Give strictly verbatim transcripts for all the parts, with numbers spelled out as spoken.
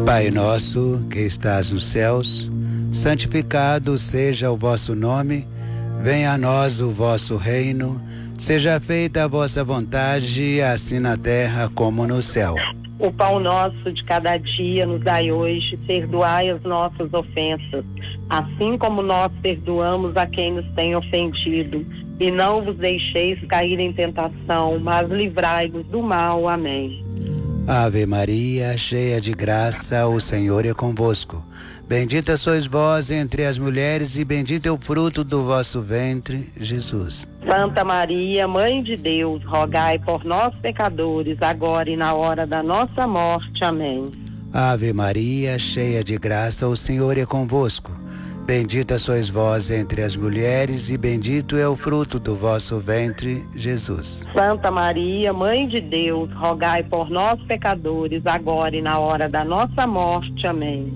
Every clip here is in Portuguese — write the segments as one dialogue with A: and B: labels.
A: Pai nosso que estás nos céus, santificado seja o vosso nome, venha a nós o vosso reino, seja feita a vossa vontade, assim na terra como no céu.
B: O pão nosso de cada dia nos dai hoje, perdoai as nossas ofensas, assim como nós perdoamos a quem nos tem ofendido. E não vos deixeis cair em tentação, mas livrai-nos do mal. Amém.
A: Ave Maria, cheia de graça, o Senhor é convosco. Bendita sois vós entre as mulheres e bendito é o fruto do vosso ventre, Jesus.
B: Santa Maria, Mãe de Deus, rogai por nós pecadores, agora e na hora da nossa morte. Amém.
A: Ave Maria, cheia de graça, o Senhor é convosco. Bendita sois vós entre as mulheres e bendito é o fruto do vosso ventre, Jesus.
B: Santa Maria, Mãe de Deus, rogai por nós pecadores, agora e na hora da nossa morte. Amém.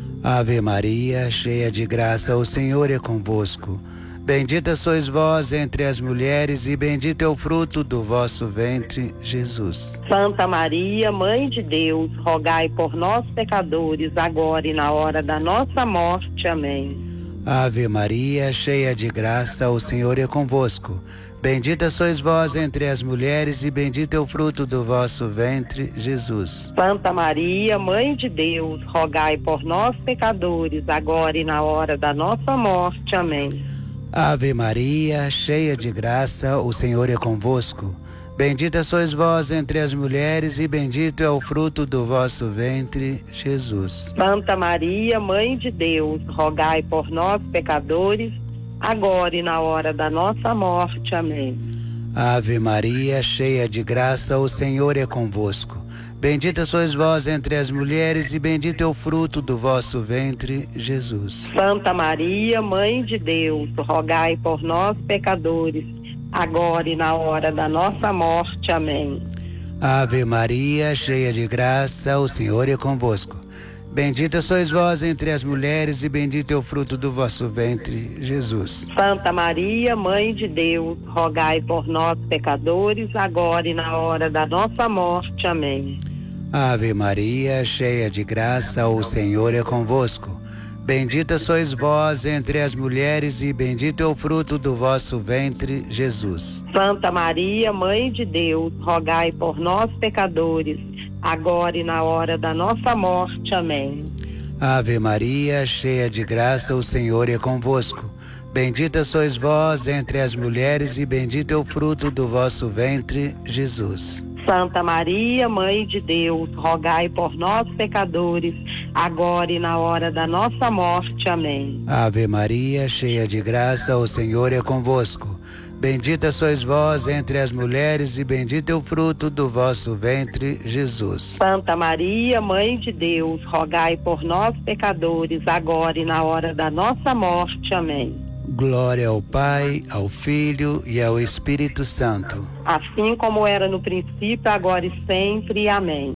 A: Ave Maria, cheia de graça, o Senhor é convosco. Bendita sois vós entre as mulheres e bendito é o fruto do vosso ventre, Jesus.
B: Santa Maria, Mãe de Deus, rogai por nós pecadores, agora e na hora da nossa morte. Amém.
A: Ave Maria, cheia de graça, o Senhor é convosco. Bendita sois vós entre as mulheres e bendito é o fruto do vosso ventre, Jesus.
B: Santa Maria, Mãe de Deus, rogai por nós pecadores, agora e na hora da nossa morte. Amém.
A: Ave Maria, cheia de graça, o Senhor é convosco. Bendita sois vós entre as mulheres e bendito é o fruto do vosso ventre, Jesus.
B: Santa Maria, Mãe de Deus, rogai por nós pecadores, agora e na hora da nossa morte. Amém.
A: Ave Maria, cheia de graça, o Senhor é convosco. Bendita sois vós entre as mulheres e bendito é o fruto do vosso ventre, Jesus.
B: Santa Maria, Mãe de Deus, rogai por nós pecadores, agora e na hora da nossa morte. Amém.
A: Ave Maria, cheia de graça, o Senhor é convosco. Bendita sois vós entre as mulheres e bendito é o fruto do vosso ventre, Jesus.
B: Santa Maria, Mãe de Deus, rogai por nós pecadores, agora e na hora da nossa morte. Amém.
A: Ave Maria, cheia de graça, o Senhor é convosco. Bendita sois vós entre as mulheres e bendito é o fruto do vosso ventre, Jesus.
B: Santa Maria, Mãe de Deus, rogai por nós pecadores, agora e na hora da nossa morte. Amém.
A: Ave Maria, cheia de graça, o Senhor é convosco. Bendita sois vós entre as mulheres e bendito é o fruto do vosso ventre, Jesus.
B: Santa Maria, Mãe de Deus, rogai por nós pecadores, agora e na hora da nossa morte. Amém.
A: Ave Maria, cheia de graça, o Senhor é convosco. Bendita sois vós entre as mulheres e bendito é o fruto do vosso ventre, Jesus.
B: Santa Maria, Mãe de Deus, rogai por nós pecadores, agora e na hora da nossa morte. Amém.
A: Glória ao Pai, ao Filho e ao Espírito Santo.
B: Assim como era no princípio, agora e sempre. Amém.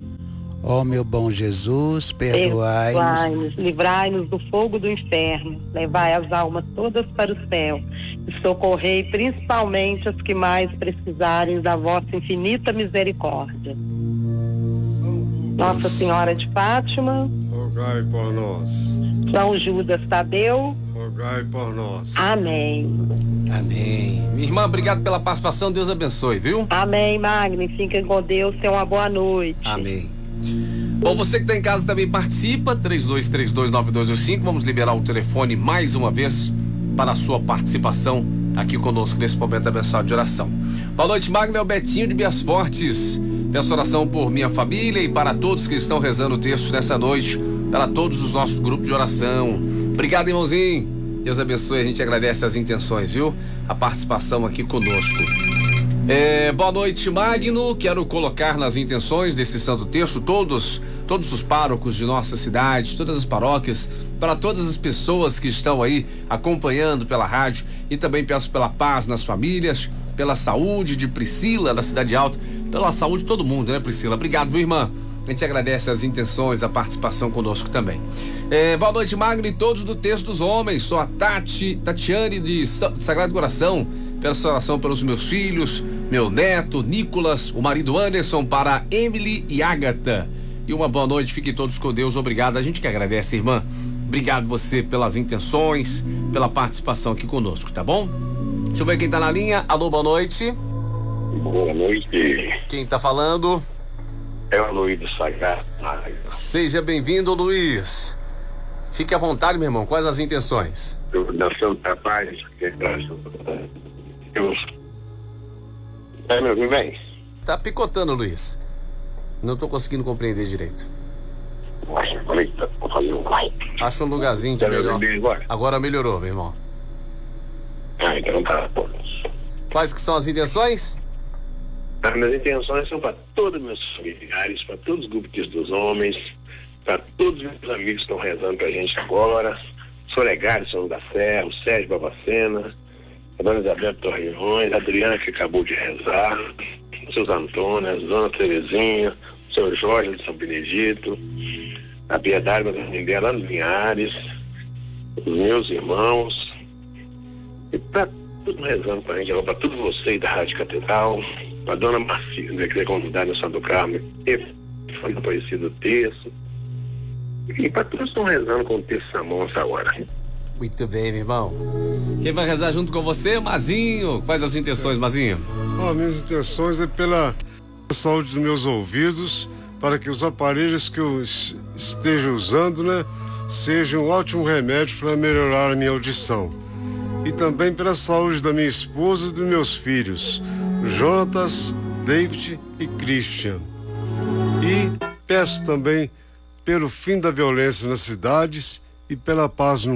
A: Ó meu bom Jesus, perdoai-nos,
B: perdoai-nos, livrai-nos do fogo do inferno, levai as almas todas para o céu e socorrei principalmente as que mais precisarem da vossa infinita misericórdia. Nossa Senhora de Fátima,
C: rogai por nós.
B: São Judas Tadeu,
C: rogai por nós.
B: Amém.
D: Amém. Minha irmã, obrigado pela participação, Deus abençoe, viu?
B: Amém, Magno. Fiquem com Deus, tenham uma boa noite.
D: Amém. Bom, você que está em casa também participa, três dois três dois nove dois dois cinco, vamos liberar o telefone mais uma vez para a sua participação aqui conosco nesse momento abençoado de oração. Boa noite, Magno, é o Betinho de Bias Fortes. Peço oração por minha família e para todos que estão rezando o texto nessa noite, para todos os nossos grupos de oração. Obrigado, irmãozinho. Deus abençoe, a gente agradece as intenções, viu? A participação aqui conosco. É, boa noite, Magno. Quero colocar nas intenções desse santo texto todos, todos os párocos de nossa cidade, todas as paróquias, para todas as pessoas que estão aí acompanhando pela rádio, e também peço pela paz nas famílias, pela saúde de Priscila da Cidade Alta, pela saúde de todo mundo, né, Priscila? Obrigado, viu, irmã? A gente agradece as intenções, a participação conosco também. É, boa noite, Magno, e todos do Texto dos Homens. Sou a Tati, Tatiane de Sagrado Coração. Peço oração pelos meus filhos, meu neto, Nicolas, o marido Anderson, para Emily e Ágata. e uma boa noite. Fiquem todos com Deus. Obrigado. A gente que agradece, irmã. Obrigado você pelas intenções, pela participação aqui conosco, tá bom? Deixa eu ver quem tá na linha. Alô, boa noite.
E: Boa noite.
D: Quem tá falando?
E: É o Luiz do Sagrado.
D: Seja bem-vindo, Luiz. Fique à vontade, meu irmão. Quais as intenções?
E: Nação da Paz. Eu... É, meu irmão, bem?
D: Tá picotando, Luiz. Não tô conseguindo compreender direito.
E: Vou fazer um...
D: Acha um lugarzinho de melhor. Agora melhorou, meu irmão.
E: Ah, então tá bom.
D: Quais que são as intenções?
E: As minhas intenções são para todos os meus familiares, para todos os grupos dos homens, para todos os meus amigos que estão rezando pra gente agora. Solegário, São da Serra, o Sérgio Babacena, a dona Isabel Torreões, a Adriana que acabou de rezar, os seus Antônio, a dona Terezinha, o seu Jorge de São Benedito, a Piedade, a mãe dela lá no Linhares, os meus irmãos, e para tudo rezando pra gente, para todos vocês da Rádio Catedral, para a dona Marcia, que é convidada no Santo Carmo, que foi aparecido o texto, e para todos que estão rezando com o texto na mão essa hora.
D: Muito bem, meu irmão. Quem vai rezar junto com você? Mazinho. Quais as intenções, Mazinho?
C: Oh, minhas intenções é pela saúde dos meus ouvidos, para que os aparelhos que eu esteja usando, né, sejam um ótimo remédio para melhorar a minha audição. E também pela saúde da minha esposa e dos meus filhos, Jonatas, David e Christian. E peço também pelo fim da violência nas cidades e pela paz no